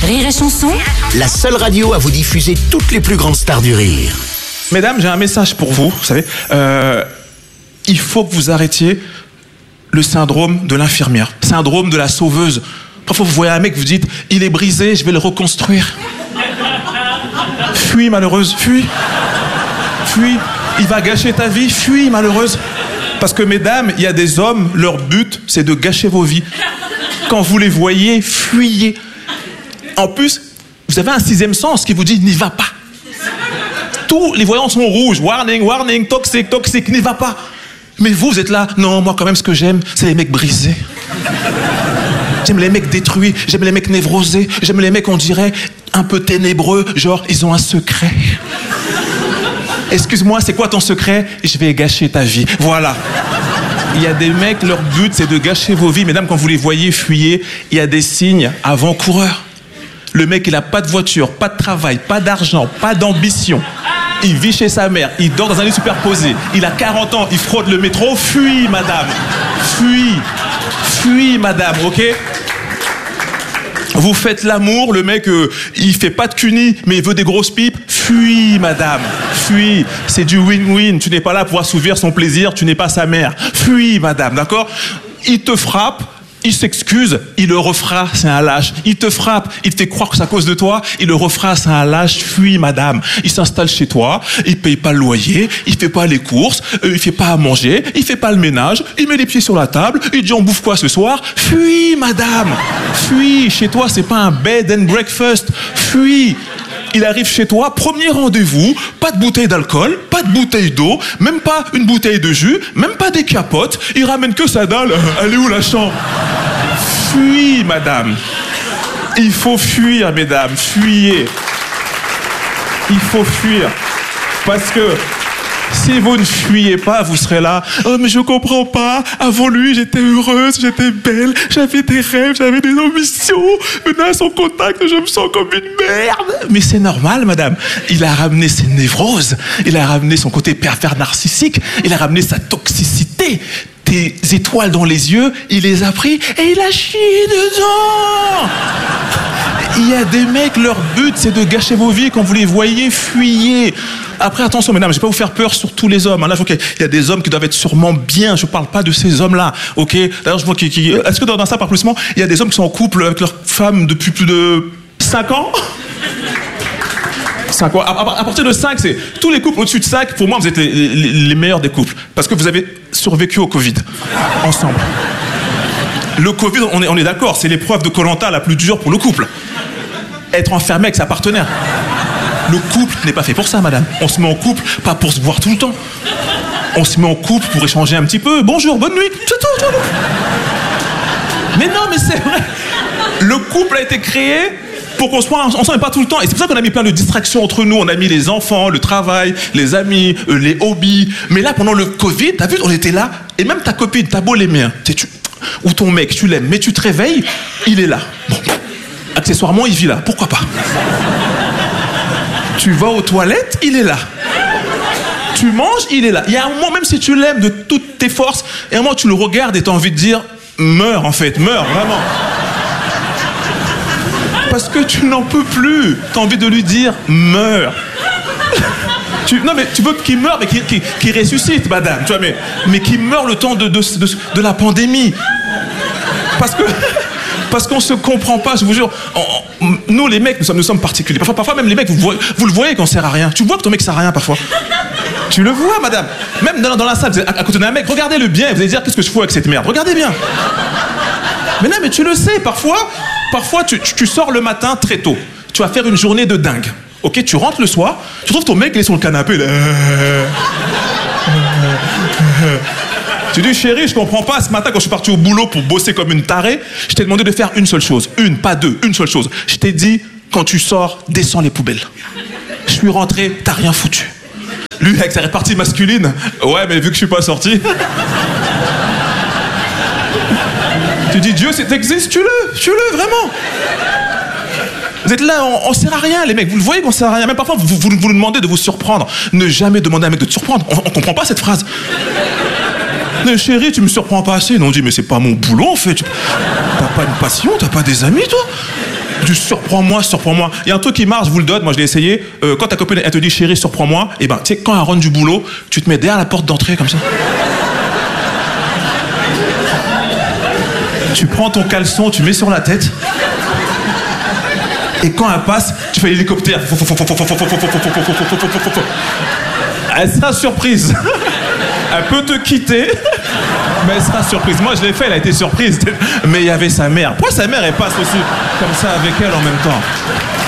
Rire et Chanson, La seule radio à vous diffuser toutes les plus grandes stars du rire. Mesdames, j'ai un message pour vous, vous savez. Il faut que vous arrêtiez le syndrome de l'infirmière, syndrome de la sauveuse. Parfois, vous voyez un mec, vous dites, il est brisé, je vais le reconstruire. Fuis, malheureuse, fuis. Fuis. Il va gâcher ta vie, fuis, malheureuse. Parce que, mesdames, il y a des hommes, leur but, c'est de gâcher vos vies. Quand vous les voyez, fuyez. En plus, vous avez un sixième sens qui vous dit, n'y va pas. Tous les voyants sont rouges. Warning, warning, toxique, toxique, n'y va pas. Mais vous êtes là. Non, moi, quand même, ce que j'aime, c'est les mecs brisés. J'aime les mecs détruits. J'aime les mecs névrosés. J'aime les mecs, on dirait, un peu ténébreux. Genre, ils ont un secret. Excuse-moi, c'est quoi ton secret? Je vais gâcher ta vie. Voilà. Il y a des mecs, leur but, c'est de gâcher vos vies. Mesdames, quand vous les voyez, fuyez. Il y a des signes avant-coureurs. Le mec, il n'a pas de voiture, pas de travail, pas d'argent, pas d'ambition. Il vit chez sa mère, il dort dans un lit superposé. Il a 40 ans, il fraude le métro. Fuis, madame. Fuis. Fuis, madame, ok? Vous faites l'amour, le mec, il fait pas de cuni, mais il veut des grosses pipes. Fuis, madame. Fuis. C'est du win-win. Tu n'es pas là pour assouvir son plaisir, tu n'es pas sa mère. Fuis, madame, d'accord? Il te frappe. Il s'excuse, il le refera, c'est un lâche. Il te frappe, il te fait croire que c'est à cause de toi, il le refera, c'est un lâche. Fuis, madame. Il s'installe chez toi, il paye pas le loyer, il fait pas les courses, il fait pas à manger, il fait pas le ménage, il met les pieds sur la table, il dit on bouffe quoi ce soir? Fuis, madame. Fuis. Chez toi, c'est pas un bed and breakfast. Fuis. Il arrive chez toi, premier rendez-vous, pas de bouteille d'alcool, pas de bouteille d'eau, même pas une bouteille de jus, même pas des capotes, il ramène que sa dalle. Elle est où la chambre? Fuis, madame. Il faut fuir, mesdames, fuyez. Il faut fuir. Parce que si vous ne fuyez pas, vous serez là. Oh, mais je comprends pas. Avant lui, j'étais heureuse, j'étais belle, j'avais des rêves, j'avais des ambitions. Maintenant, à son contact, je me sens comme une merde. Mais c'est normal, madame. Il a ramené ses névroses. Il a ramené son côté pervers narcissique. Il a ramené sa toxicité. Tes étoiles dans les yeux, il les a pris et il a chié dedans. Il y a des mecs, leur but, c'est de gâcher vos vies. Quand vous les voyez, fuyez. Après, attention, mesdames, je ne vais pas vous faire peur sur tous les hommes. Là, il y a des hommes qui doivent être sûrement bien. Je ne parle pas de ces hommes-là, ok? D'ailleurs, je vois est-ce que dans ça, par plus, il y a des hommes qui sont en couple avec leur femme depuis plus de 5 ans? 5 ans. À partir de 5, c'est tous les couples au-dessus de 5, pour moi, vous êtes les meilleurs des couples. Parce que vous avez survécu au Covid, ensemble. Le Covid, on est d'accord, c'est l'épreuve de Koh-Lanta la plus dure pour le couple. Être enfermé avec sa partenaire. Le couple n'est pas fait pour ça, madame. On se met en couple, pas pour se voir tout le temps. On se met en couple pour échanger un petit peu. Bonjour, bonne nuit. C'est tout. Mais non, mais c'est vrai. Le couple a été créé pour qu'on soit ensemble, mais pas tout le temps. Et c'est pour ça qu'on a mis plein de distractions entre nous. On a mis les enfants, le travail, les amis, les hobbies. Mais là, pendant le Covid, t'as vu, on était là. Et même ta copine, t'as beau l'aimer, ou ton mec, tu l'aimes, mais tu te réveilles, il est là. Bon. Accessoirement, il vit là. Pourquoi pas? Tu vas aux toilettes, il est là. Tu manges, il est là. Il y a un moment, même si tu l'aimes de toutes tes forces, et un moment, tu le regardes et tu as envie de dire meurs, en fait, meurs, vraiment. Parce que tu n'en peux plus. Tu as envie de lui dire meurs. Non, mais tu veux qu'il meure, mais qu'il ressuscite, madame. Tu vois, mais qu'il meure le temps de la pandémie. Parce qu'on se comprend pas, je vous jure. Nous, les mecs, nous sommes particuliers. Parfois même les mecs, vous le voyez qu'on sert à rien. Tu vois que ton mec sert à rien parfois. Tu le vois, madame. Même dans la salle, vous êtes à côté d'un mec, regardez-le bien. Vous allez dire, qu'est-ce que je fous avec cette merde? Regardez bien. Mais non, mais tu le sais, parfois tu sors le matin très tôt. Tu vas faire une journée de dingue. Ok, tu rentres le soir, tu trouves ton mec, il est sur le canapé, là. Tu dis, chérie, je comprends pas, ce matin, quand je suis parti au boulot pour bosser comme une tarée, je t'ai demandé de faire une seule chose. Une, pas deux, une seule chose. Je t'ai dit, quand tu sors, descends les poubelles. Je suis rentré, t'as rien foutu. Lui, avec sa répartie masculine, ouais, mais vu que je suis pas sorti... Tu dis, Dieu, c'est existe, tue-le, vraiment. Vous êtes là, on sert à rien, les mecs. Vous le voyez qu'on sert à rien. Même parfois, vous nous demandez de vous surprendre. Ne jamais demander à un mec de te surprendre. On comprend pas cette phrase. Mais chérie, tu me surprends pas assez. Non, on dit, mais c'est pas mon boulot, en fait. T'as pas une passion, t'as pas des amis, toi? Du surprends-moi, surprends-moi. Il y a un truc qui marche, je vous le donne, moi je l'ai essayé. Quand ta copine elle te dit chérie, surprends-moi, et ben tu sais, quand elle rentre du boulot, tu te mets derrière la porte d'entrée comme ça. Tu prends ton caleçon, tu mets sur la tête. Et quand elle passe, tu fais l'hélicoptère. Elle sera surprise. Elle peut te quitter, mais elle sera surprise. Moi, je l'ai fait, elle a été surprise. Mais il y avait sa mère. Pourquoi sa mère, elle passe aussi comme ça avec elle en même temps?